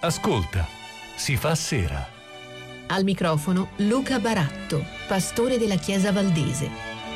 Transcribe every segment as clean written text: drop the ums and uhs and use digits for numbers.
Ascolta, si fa sera. Al microfono Luca Baratto, pastore della Chiesa Valdese.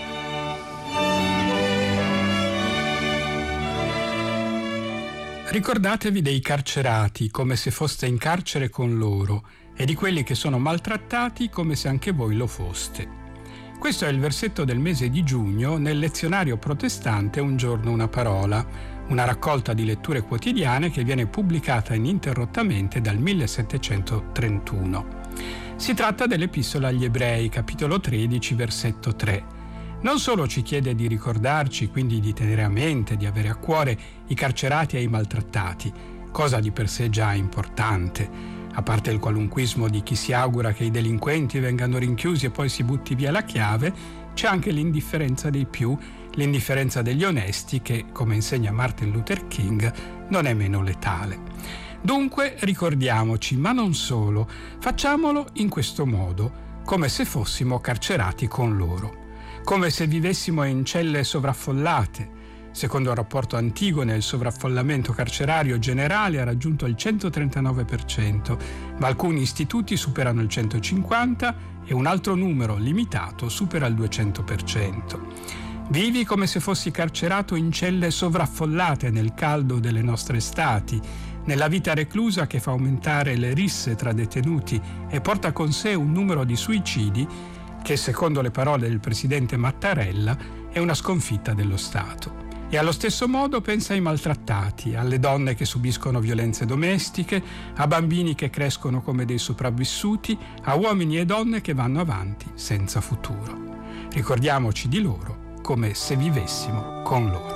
Ricordatevi dei carcerati come se foste in carcere con loro e di quelli che sono maltrattati come se anche voi lo foste. Questo è il versetto del mese di giugno nel lezionario protestante Un giorno una parola, una raccolta di letture quotidiane che viene pubblicata ininterrottamente dal 1731. Si tratta dell'Epistola agli Ebrei, capitolo 13, versetto 3. Non solo ci chiede di ricordarci, quindi di tenere a mente, di avere a cuore i carcerati e i maltrattati, cosa di per sé già importante, a parte il qualunquismo di chi si augura che i delinquenti vengano rinchiusi e poi si butti via la chiave, c'è anche l'indifferenza dei più, l'indifferenza degli onesti che, come insegna Martin Luther King, non è meno letale. Dunque ricordiamoci, ma non solo, facciamolo in questo modo, come se fossimo carcerati con loro, come se vivessimo in celle sovraffollate. Secondo il rapporto Antigone, il sovraffollamento carcerario generale ha raggiunto il 139%, ma alcuni istituti superano il 150% e un altro numero limitato supera il 200%. Vivi come se fossi carcerato in celle sovraffollate nel caldo delle nostre estati, nella vita reclusa che fa aumentare le risse tra detenuti e porta con sé un numero di suicidi che, secondo le parole del presidente Mattarella, è una sconfitta dello Stato. E allo stesso modo pensa ai maltrattati, alle donne che subiscono violenze domestiche, a bambini che crescono come dei sopravvissuti, a uomini e donne che vanno avanti senza futuro. Ricordiamoci di loro come se vivessimo con loro.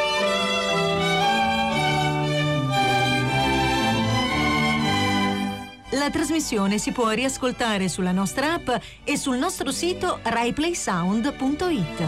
La trasmissione si può riascoltare sulla nostra app e sul nostro sito raiplaysound.it.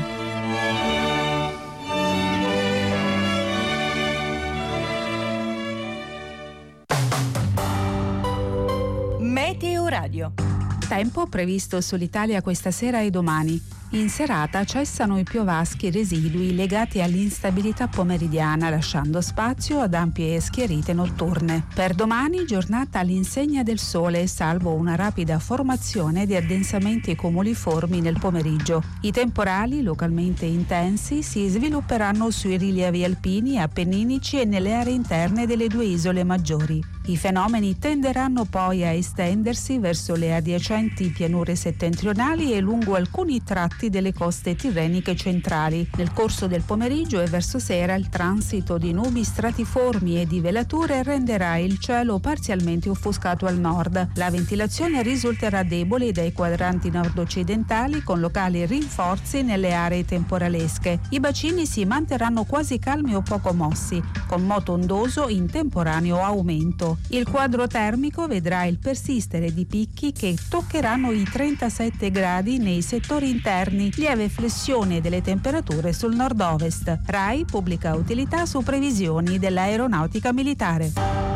Meteo Radio. Tempo previsto sull'Italia questa sera e domani. In serata cessano i piovaschi residui legati all'instabilità pomeridiana, lasciando spazio ad ampie schiarite notturne. Per domani giornata all'insegna del sole, salvo una rapida formazione di addensamenti cumuliformi nel pomeriggio. I temporali, localmente intensi, si svilupperanno sui rilievi alpini, appenninici e nelle aree interne delle due isole maggiori. I fenomeni tenderanno poi a estendersi verso le adiacenti pianure settentrionali e lungo alcuni tratti delle coste tirreniche centrali. Nel corso del pomeriggio e verso sera il transito di nubi stratiformi e di velature renderà il cielo parzialmente offuscato al nord. La ventilazione risulterà debole dai quadranti nord-occidentali con locali rinforzi nelle aree temporalesche. I bacini si manterranno quasi calmi o poco mossi, con moto ondoso in temporaneo aumento. Il quadro termico vedrà il persistere di picchi che toccheranno i 37 gradi nei settori interni, lieve flessione delle temperature sul nord-ovest. RAI pubblica utilità su previsioni dell'aeronautica militare.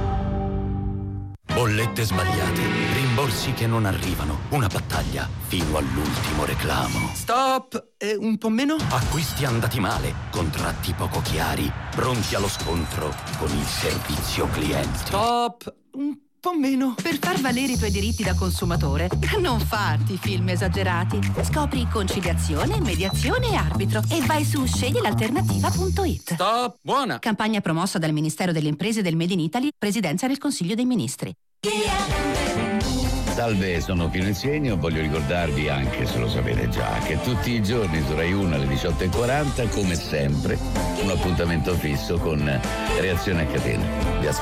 Bollette sbagliate, rimborsi che non arrivano, una battaglia fino all'ultimo reclamo. Stop! Un po' meno? Acquisti andati male, contratti poco chiari, pronti allo scontro con il servizio clienti. Stop! Un po' meno. Per far valere i tuoi diritti da consumatore, non farti film esagerati. Scopri conciliazione, mediazione e arbitro e vai su sceglielalternativa.it. Stop! Buona! Campagna promossa dal Ministero delle Imprese del Made in Italy, Presidenza del Consiglio dei Ministri. Salve, sono Pino Insegno. Voglio ricordarvi, anche se lo sapete già, che tutti i giorni su Rai 1 alle 18:40, come sempre, un appuntamento fisso con Reazione a catena. Vi